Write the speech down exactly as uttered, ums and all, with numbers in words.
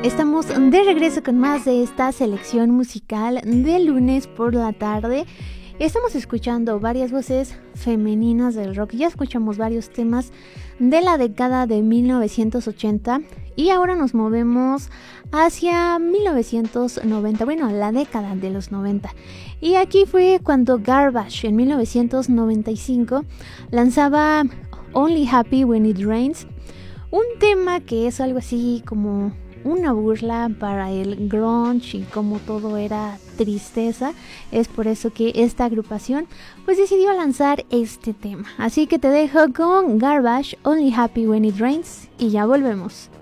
Estamos de regreso con más de esta selección musical de lunes por la tarde. Estamos escuchando varias voces femeninas del rock. Ya escuchamos varios temas de la década de mil novecientos ochenta y ahora nos movemos hacia mil novecientos noventa, bueno, la década de los noventa. Y aquí fue cuando Garbage en mil novecientos noventa y cinco lanzaba Only Happy When It Rains, un tema que es algo así como una burla para el grunge y como todo era tristeza. Es por eso que esta agrupación pues decidió lanzar este tema. Así que te dejo con Garbage, Only Happy When It Rains y ya volvemos.